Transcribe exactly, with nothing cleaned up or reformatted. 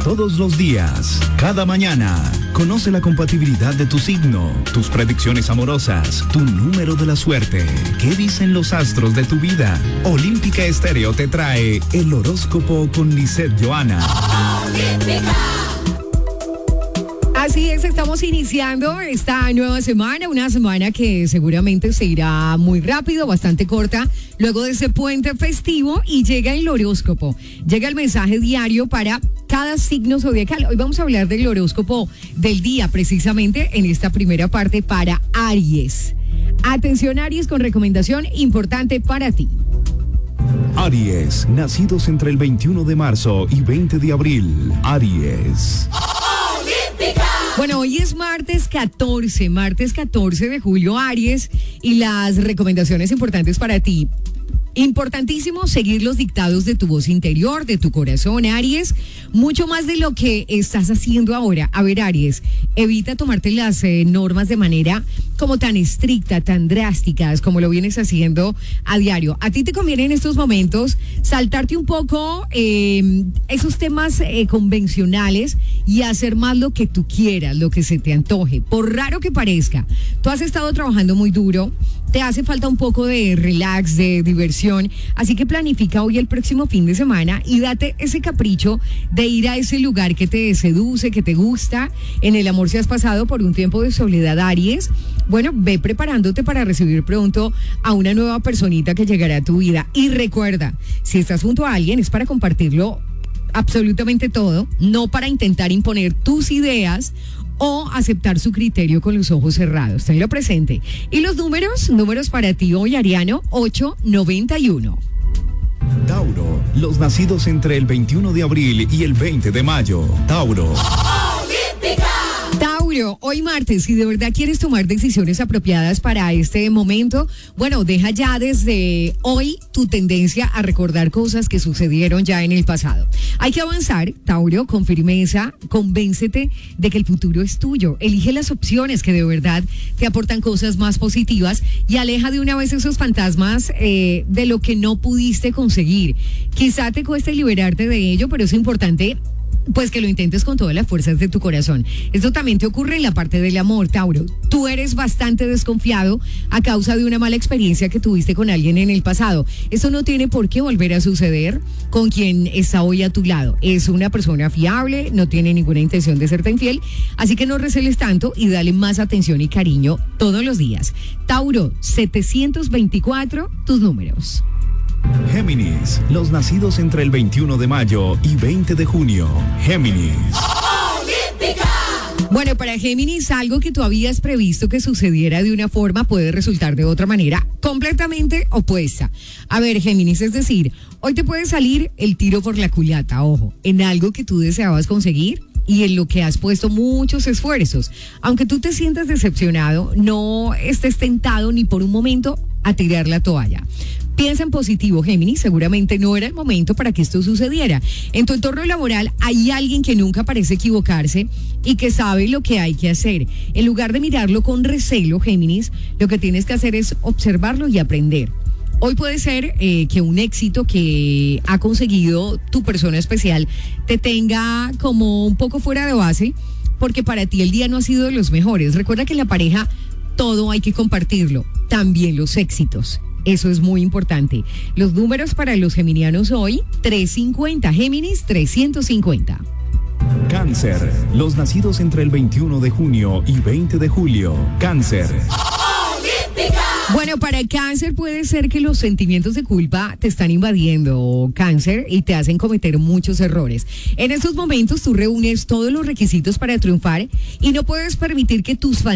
todos los días, cada mañana. Conoce la compatibilidad de tu signo, tus predicciones amorosas, tu número de la suerte. ¿Qué dicen los astros de tu vida? Olímpica Estéreo te trae el horóscopo con Lisette Johanna. Olímpica. Así es, estamos iniciando esta nueva semana, una semana que seguramente se irá muy rápido, bastante corta, luego de ese puente festivo, y llega el horóscopo, llega el mensaje diario para cada signo zodiacal. Hoy vamos a hablar del horóscopo del día, precisamente en esta primera parte para Aries. Atención, Aries, con recomendación importante para ti. Aries, nacidos entre el veintiuno de marzo y veinte de abril. Aries. Bueno, hoy es martes catorce, martes catorce de julio, Aries, y las recomendaciones importantes para ti. Importantísimo seguir los dictados de tu voz interior, de tu corazón, Aries, mucho más de lo que estás haciendo ahora. A ver, Aries, evita tomarte las eh, normas de manera como tan estricta, tan drásticas, como lo vienes haciendo a diario. A ti te conviene en estos momentos saltarte un poco eh, esos temas eh, convencionales y hacer más lo que tú quieras, lo que se te antoje, por raro que parezca. Tú has estado trabajando muy duro, te hace falta un poco de relax, de diversión, así que planifica hoy el próximo fin de semana y date ese capricho de ir a ese lugar que te seduce, que te gusta. En el amor, si has pasado por un tiempo de soledad, Aries, bueno, ve preparándote para recibir pronto a una nueva personita que llegará a tu vida. Y recuerda, si estás junto a alguien es para compartirlo absolutamente todo, no para intentar imponer tus ideas o aceptar su criterio con los ojos cerrados. Tenlo presente. Y los números, números para ti hoy, Ariano, ocho noventa y uno. Tauro, los nacidos entre el veintiuno de abril y el veinte de mayo. Tauro. Tauro, hoy martes, si de verdad quieres tomar decisiones apropiadas para este momento, bueno, deja ya desde hoy tu tendencia a recordar cosas que sucedieron ya en el pasado. Hay que avanzar, Tauro, con firmeza, convéncete de que el futuro es tuyo. Elige las opciones que de verdad te aportan cosas más positivas y aleja de una vez esos fantasmas eh, de lo que no pudiste conseguir. Quizá te cueste liberarte de ello, pero es importante pues que lo intentes con todas las fuerzas de tu corazón. Esto también te ocurre en la parte del amor, Tauro. Tú eres bastante desconfiado a causa de una mala experiencia que tuviste con alguien en el pasado. Esto no tiene por qué volver a suceder con quien está hoy a tu lado. Es una persona fiable, no tiene ninguna intención de serte infiel, así que no receles tanto y dale más atención y cariño todos los días. Tauro, setecientos veinticuatro, tus números. Géminis, los nacidos entre el veintiuno de mayo y veinte de junio. Géminis. Bueno, para Géminis, algo que tú habías previsto que sucediera de una forma puede resultar de otra manera completamente opuesta. A ver, Géminis, es decir, hoy te puede salir el tiro por la culata, ojo, en algo que tú deseabas conseguir y en lo que has puesto muchos esfuerzos. Aunque tú te sientas decepcionado, no estés tentado ni por un momento a tirar la toalla. Piensa en positivo, Géminis, seguramente no era el momento para que esto sucediera. En tu entorno laboral hay alguien que nunca parece equivocarse y que sabe lo que hay que hacer. En lugar de mirarlo con recelo, Géminis, lo que tienes que hacer es observarlo y aprender. Hoy puede ser eh, que un éxito que ha conseguido tu persona especial te tenga como un poco fuera de base, porque para ti el día no ha sido de los mejores. Recuerda que en la pareja todo hay que compartirlo, también los éxitos. Eso es muy importante. Los números para los geminianos hoy, trescientos cincuenta, Géminis trescientos cincuenta. Cáncer, los nacidos entre el veintiuno de junio y veinte de julio. Cáncer. Bueno, para Cáncer puede ser que los sentimientos de culpa te están invadiendo, Cáncer, y te hacen cometer muchos errores. En estos momentos tú reúnes todos los requisitos para triunfar y no puedes permitir que tus